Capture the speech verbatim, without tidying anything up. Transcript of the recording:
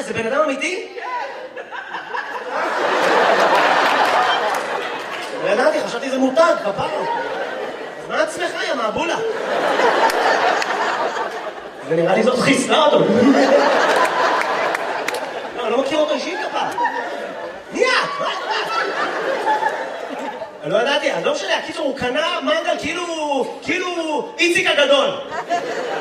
מה, זה בן אדם אמיתי? לא ידעתי, חשבתי זה מותג, כפרה. אז מה עצמך, יא מעבולה? ונראה לי זאת חיסלה אותו. לא, אני לא מכיר אותו אישית כפרה. מי את? מה את? אני לא ידעתי, אז לא משנה, הקיצור, הוא קנה מנגל כאילו, כאילו איציק הגדול.